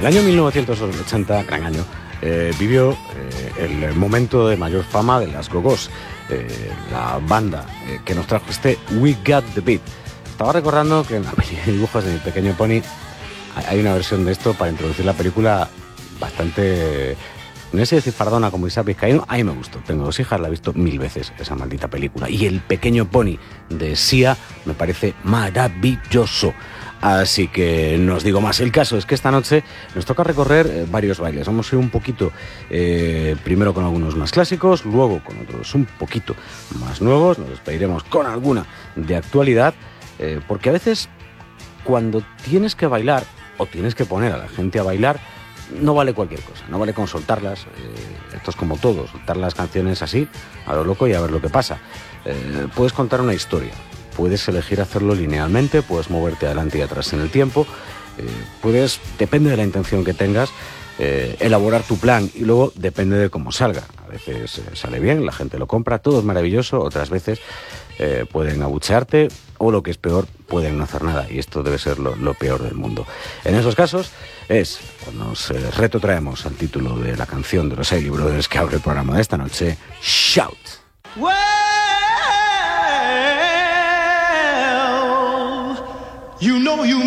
el año 1980, gran año, vivió el momento de mayor fama de las Go-Go's, la banda que nos trajo este We Got the Beat. Estaba recordando que en la peli de dibujos de Mi Pequeño Pony hay una versión de esto para introducir la película bastante, no sé decir fardona como Isaac Vizcaíno. A mí me gustó, tengo 2 hijas, la he visto 1000 veces esa maldita película. Y El Pequeño Pony de Sia me parece maravilloso. Así que no os digo más. El caso es que esta noche nos toca recorrer varios bailes. Vamos a ir un poquito, primero con algunos más clásicos, luego con otros un poquito más nuevos. Nos despediremos con alguna de actualidad, porque a veces cuando tienes que bailar o tienes que poner a la gente a bailar, no vale cualquier cosa, no vale con soltarlas. Esto es como todo, soltar las canciones así, a lo loco y a ver lo que pasa. Puedes contar una historia. Puedes elegir hacerlo linealmente, puedes moverte adelante y atrás en el tiempo, puedes, depende de la intención que tengas, elaborar tu plan y luego depende de cómo salga. A veces sale bien, la gente lo compra, todo es maravilloso, otras veces pueden abuchearte o lo que es peor, pueden no hacer nada y esto debe ser lo peor del mundo. En esos casos es cuando nos retrotraemos al título de la canción de los Ailey Brothers que abre el programa de esta noche, Shout. You know you